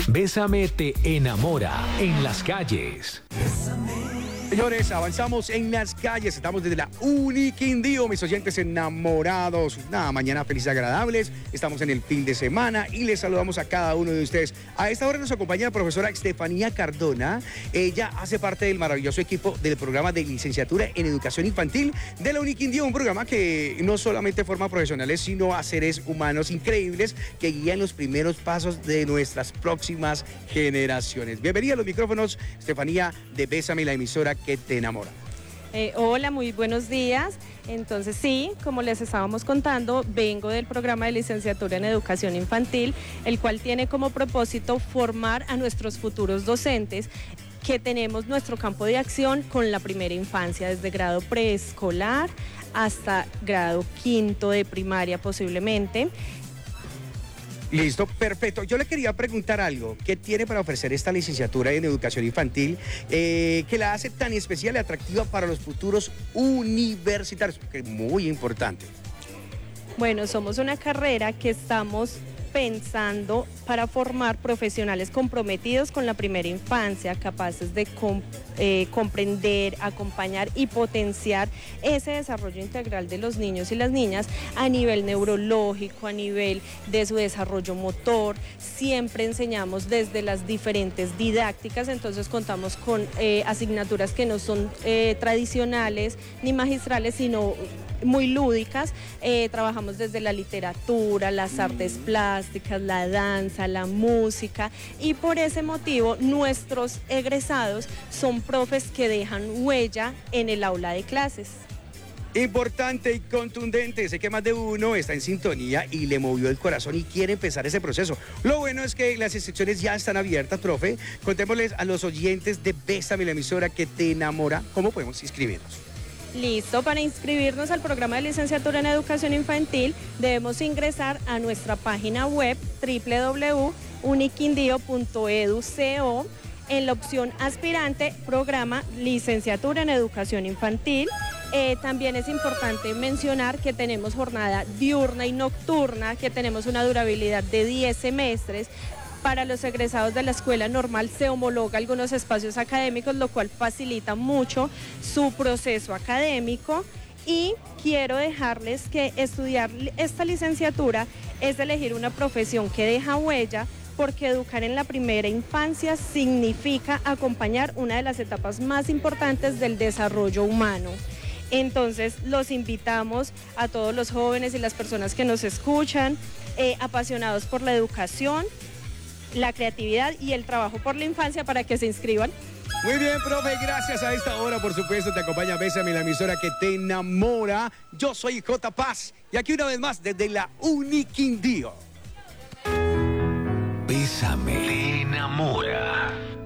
Bésame te enamora en las calles. Señores, avanzamos en las calles, estamos desde la Uniquindío, mis oyentes enamorados, una mañana feliz y agradables, estamos en el fin de semana y les saludamos a cada uno de ustedes. A esta hora nos acompaña la profesora Estefanía Cardona, ella hace parte del maravilloso equipo del programa de licenciatura en educación infantil de la Uniquindío, un programa que no solamente forma profesionales, sino a seres humanos increíbles que guían los primeros pasos de nuestras próximas generaciones. Bienvenida a los micrófonos, Estefanía, de Bésame, la emisora que te enamora. Hola, muy buenos días. Entonces sí, como les estábamos contando, vengo del programa de licenciatura en educación infantil, el cual tiene como propósito formar a nuestros futuros docentes, que tenemos nuestro campo de acción con la primera infancia, desde grado preescolar hasta grado quinto de primaria posiblemente. Listo, perfecto. Yo le quería preguntar algo. ¿Qué tiene para ofrecer esta licenciatura en educación infantil que la hace tan especial y atractiva para los futuros universitarios? Que es muy importante. Bueno, somos una carrera que estamos pensando para formar profesionales comprometidos con la primera infancia, capaces de comprender, acompañar y potenciar ese desarrollo integral de los niños y las niñas a nivel neurológico, a nivel de su desarrollo motor. Siempre enseñamos desde las diferentes didácticas, entonces contamos con asignaturas que no son tradicionales ni magistrales, sino muy lúdicas. Trabajamos desde la literatura, las artes plásticas, la danza, la música, y por ese motivo nuestros egresados son profes que dejan huella en el aula de clases. Importante y contundente, sé que más de uno está en sintonía y le movió el corazón y quiere empezar ese proceso. Lo bueno es que las inscripciones ya están abiertas, profe. Contémosles a los oyentes de Bésame, la emisora que te enamora, ¿cómo podemos inscribirnos? Listo, para inscribirnos al programa de licenciatura en educación infantil debemos ingresar a nuestra página web www.uniquindio.edu.co. En la opción aspirante, programa licenciatura en educación infantil. También es importante mencionar que tenemos jornada diurna y nocturna, que tenemos una durabilidad de 10 semestres. Para los egresados de la escuela normal se homologa algunos espacios académicos, lo cual facilita mucho su proceso académico. Y quiero dejarles que estudiar esta licenciatura es elegir una profesión que deja huella, porque educar en la primera infancia significa acompañar una de las etapas más importantes del desarrollo humano. Entonces los invitamos a todos los jóvenes y las personas que nos escuchan, apasionados por la educación, la creatividad y el trabajo por la infancia, para que se inscriban. Muy bien, profe, gracias. A esta hora, por supuesto, te acompaña Bésame, la emisora que te enamora. Yo soy J. Paz y aquí una vez más desde la Uniquindío.